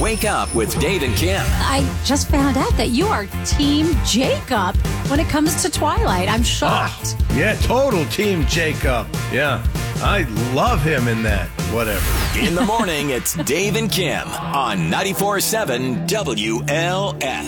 Wake Up with Dave and Kim. I just found out that you are Team Jacob when it comes to Twilight. I'm shocked. Yeah, total Team Jacob. Yeah, I love him in that. Whatever. In the morning, it's Dave and Kim on 94.7 WLS.